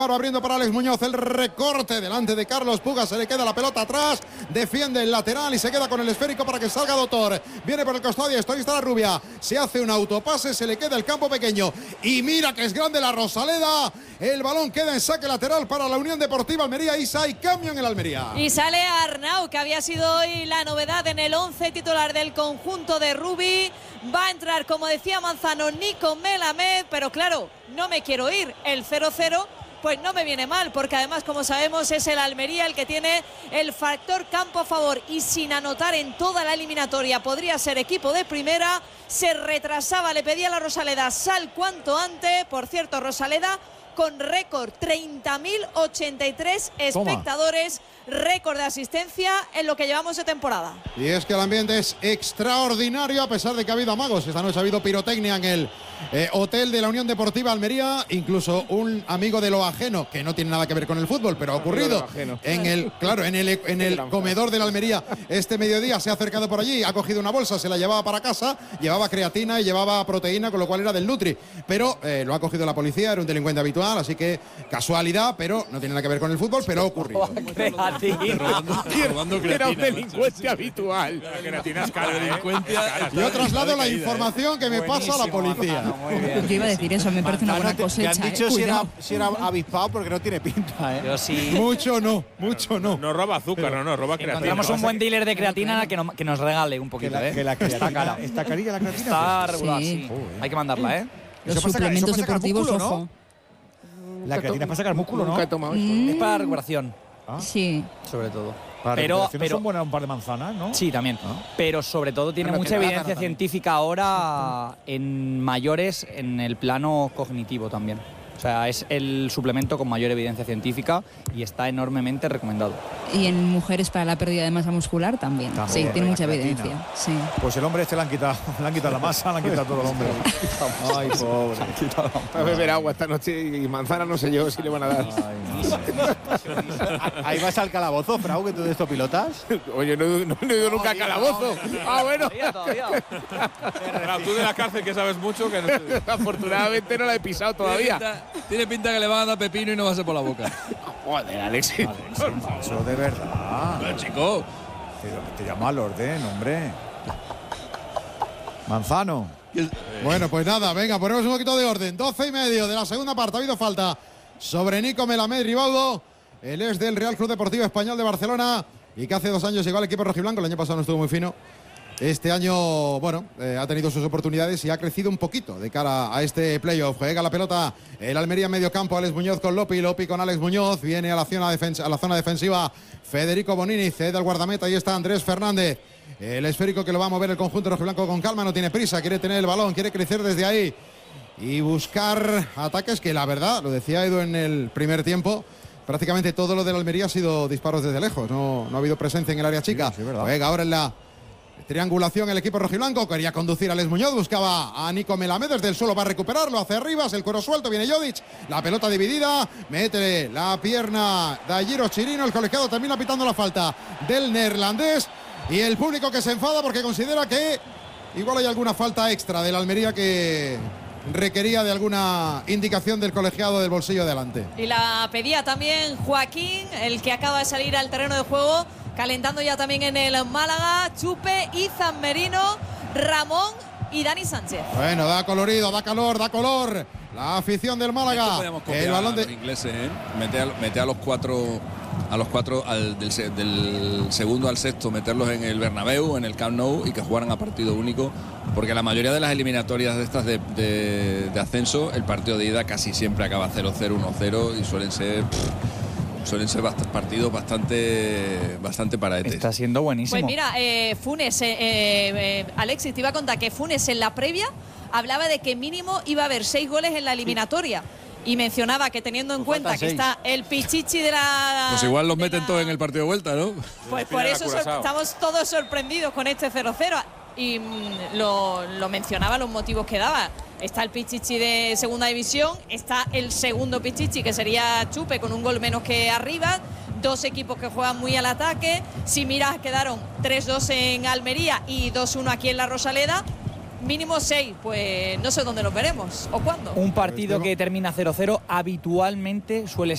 Ahora abriendo para Alex Muñoz, el recorte delante de Carlos Puga, se le queda la pelota atrás, defiende el lateral y se queda con el esférico para que salga Doctor. Viene por el costado y esto está la Rubia, se hace un autopase, se le queda el campo pequeño y mira que es grande la Rosaleda. El balón queda en saque lateral para la Unión Deportiva Almería. Isa, y cambio en el Almería. Y sale Arnau, que había sido hoy la novedad en el 11 titular del conjunto de Rubí. Va a entrar, como decía Manzano, Nico Melamed, pero claro, no me quiero ir. El 0-0 pues no me viene mal, porque además, como sabemos, es el Almería el que tiene el factor campo a favor, y sin anotar en toda la eliminatoria podría ser equipo de primera. Se retrasaba, le pedía a la Rosaleda sal cuanto antes. Por cierto, Rosaleda con récord, 30.083 espectadores, récord de asistencia en lo que llevamos de temporada. Y es que el ambiente es extraordinario, a pesar de que ha habido amagos. Esta noche ha habido pirotecnia en el hotel de la Unión Deportiva Almería, incluso un amigo de lo ajeno, que no tiene nada que ver con el fútbol, pero ha ocurrido en el comedor de la Almería este mediodía. Se ha acercado por allí, ha cogido una bolsa, se la llevaba para casa, llevaba creatina y llevaba proteína, con lo cual era del Nutri, pero lo ha cogido la policía, era un delincuente habitual, así que casualidad, pero no tiene nada que ver con el fútbol, pero ha ocurrido. Era un delincuente habitual. Yo traslado la información que me pasa a la policía. Yo iba a decir eso, me parece una buena cosecha. Te han dicho si era avispado, porque no tiene pinta, ¿eh? Yo sí. Mucho no. No roba azúcar, no roba creatina. Encontramos un buen dealer de creatina que nos regale un poquito, que la creatina, está cara. ¿Está carilla la creatina? Está regular, sí. sí. Hay que mandarla, ¿eh? Los Eso pasa suplementos que deportivos, músculo, ¿no? ojo. La creatina pasa sacar músculo, ¿no? Nunca he tomado Es para la recuperación, Sí. sobre todo. Para pero son buenas un par de manzanas, ¿no? Sí, también. Pero sobre todo tiene mucha evidencia científica ahora en mayores en el plano cognitivo también. O sea, es el suplemento con mayor evidencia científica y está enormemente recomendado. Y en mujeres para la pérdida de masa muscular también. Sí, tiene mucha evidencia. Sí. Pues el hombre este le han quitado la masa, le han quitado todo el hombre. Ay, pobre. Va a beber agua esta noche y manzana no sé yo si le van a dar. Ahí vas al calabozo, Frau, que tú de esto pilotas. Oye, no he ido nunca a calabozo. Bueno. Todavía. Tú de la cárcel que sabes mucho, que afortunadamente no la he pisado todavía. Tiene pinta que le van a dar pepino y no va a ser por la boca. Joder, Alexis. Eso de verdad. Pero, chico. Te llamo al orden, hombre. Manzano. Bueno, pues nada, venga, ponemos un poquito de orden. 12:30 de la segunda parte. Ha habido falta sobre Nico Melamed Ribaudo. Él es del Real Club Deportivo Español de Barcelona y que hace 2 años llegó al equipo rojiblanco. El año pasado no estuvo muy fino. Este año, bueno, ha tenido sus oportunidades y ha crecido un poquito de cara a este playoff. Juega la pelota el Almería en medio campo. Alex Muñoz con Lopi con Alex Muñoz. Viene a la zona defensiva Federico Bonini. Cede al guardameta. Ahí está Andrés Fernández. El esférico que lo va a mover el conjunto rojiblanco con calma. No tiene prisa. Quiere tener el balón. Quiere crecer desde ahí y buscar ataques que, la verdad, lo decía Edu en el primer tiempo, prácticamente todo lo del Almería ha sido disparos desde lejos. No ha habido presencia en el área chica. Sí, Juega ahora en la triangulación el equipo rojiblanco. Quería conducir a Alex Muñoz, buscaba a Nico Melamed desde el suelo, va a recuperarlo hacia arriba, el cuero suelto, viene Jodic, la pelota dividida, mete la pierna Dayiro Chirino, el colegiado termina pitando la falta del neerlandés y el público que se enfada porque considera que igual hay alguna falta extra del Almería que requería de alguna indicación del colegiado del bolsillo de delante. Y la pedía también Joaquín, el que acaba de salir al terreno de juego, calentando ya también en el Málaga. Chupe, Izan Merino, Ramón y Dani Sánchez. Bueno, da colorido, da calor, da color la afición del Málaga. El balón de los ingleses, ¿eh? Mete a los cuatro del segundo al sexto, meterlos en el Bernabéu, en el Camp Nou, y que jugaran a partido único, porque la mayoría de las eliminatorias de estas de ascenso, el partido de ida casi siempre acaba 0-0, 1-0 y suelen ser partidos bastante paraetes. Está siendo buenísimo. Pues mira, Funes, Alexis, te iba a contar que Funes en la previa hablaba de que mínimo iba a haber 6 goles en la eliminatoria. Y mencionaba que, teniendo en cuenta que está el Pichichi de la... Pues igual los meten todos en el partido de vuelta, ¿no? Pues por eso estamos todos sorprendidos con este 0-0. Y lo mencionaba, los motivos que daba. Está el Pichichi de segunda división, está el segundo Pichichi, que sería Chupe, con un gol menos que arriba. 2 equipos que juegan muy al ataque. Si miras, quedaron 3-2 en Almería y 2-1 aquí en la Rosaleda. Mínimo 6, pues no sé dónde los veremos o cuándo. Un partido que termina 0-0 habitualmente suele